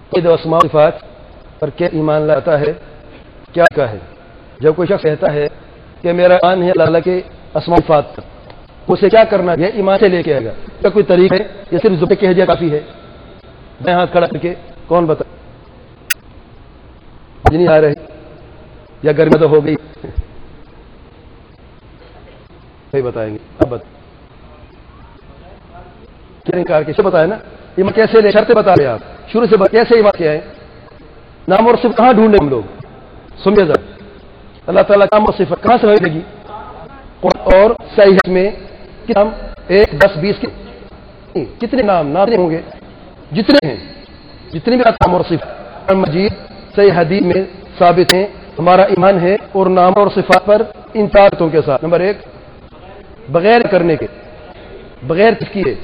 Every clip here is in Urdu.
توحید اسماء و صفات پر کیا ایمان لاتا ہے کیا ہے؟ جب کوئی شخص کہتا ہے کہ میرا ایمان ہے اللہ کے اسماء و صفات پر، اسے کیا کرنا ہے؟ ایمان سے لے کے آئے گا، کیا کوئی طریقہ ہے یا صرف زبان کہہ دیا کافی ہے؟ میں ہاتھ کھڑا کر کے کون بتا نہیں آ رہی یا گرمی تو ہو گئی؟ نہیں بتائیں گے، اب بتا کیا انکار کیسے بتایا نا؟ ایمان کیسے لے؟ شرط بتا رہے آپ شروع سے کیسے ایمان کیا ہے؟ نام اور صفت کہاں ڈھونڈیں ہم لوگ؟ سمجھے ذرا، اللہ تعالیٰ کا نام اور صفت کہاں سے ملے گی؟ اور صحیح میں کتنے 1 10 20 کتنے نام ہوں گے؟ جتنے ہیں، جتنے بھی نام اور صفت مجید صحیح حدیث میں ثابت ہیں، ہمارا ایمان ہے اور نام اور صفات پر ان طاقتوں کے ساتھ۔ نمبر 1 بغیر کرنے کے، بغیر کس کیے؟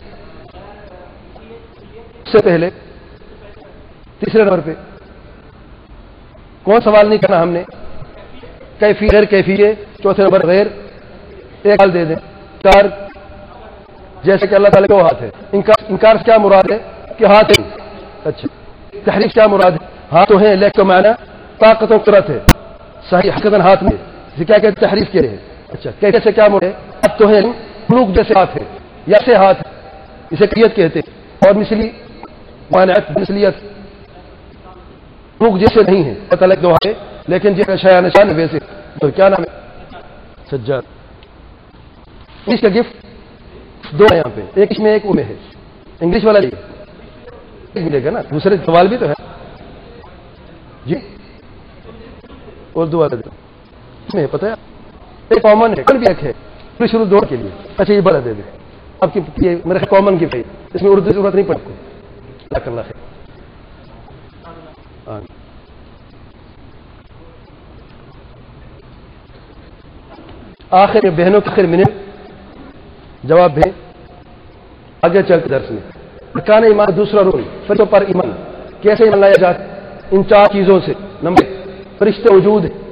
سے پہلے تیسرے نمبر پہ کون سوال نہیں کرنا ہم نے؟ کیفی غیر کیفیے، چوتھے نمبر غیر، ایک حال دے دیں۔ 4 جیسے کہ اللہ تعالیٰ کو ہاتھ ہے، انکار سے کیا مراد ہے؟ کہ ہاتھ ہے۔ اچھا، تحریف کیا مراد ہے؟ ہاتھ تو ہیں لیکن معنی طاقت و قدرت ہے، صحیح حقیقت ہاتھ میں اسے کیا کہتے؟ تحریف کے رہے۔ اچھا، کیسے کیا مراد ہے؟ ہاتھ تو ہے مخلوق جیسے ہاتھ ہے یا سے ہاتھ ہے، اسے کیفیت کہتے ہیں۔ اور مثلی مانعت مثلیت مخلوق جیسے نہیں ہے، اللہ تعالیٰ دو ہے لیکن جیسے شایا نشان ہے ویسے۔ تو کیا نام ہے؟ سجاد۔ اس کا گفٹ 2 ہے یہاں پہ، ایک اس میں ایک میں ہے، انگلش والا نہیں ملے گا نا، دوسرے سوال بھی تو ہے جی، اردو والا اس میں پتہ ہے ایک کامن ہے، کل بھی ایک ہے شروع 2 کے لیے۔ اچھا یہ بڑا دے دیں آپ کی، یہ میرے کامن کی ہے، اس میں اردو کی ضرورت نہیں پڑ کو۔ اللہ خیر۔ آخر میں بہنوں کے آخر منٹ جواب دیں آگے چل کے درس میں۔ ارکان ایمان دوسرا رول فرشتوں پر ایمان، کیسے ایمان لایا جاتا؟ ان 4 چیزوں سے۔ نمبر 1 فرشتے وجود ہے،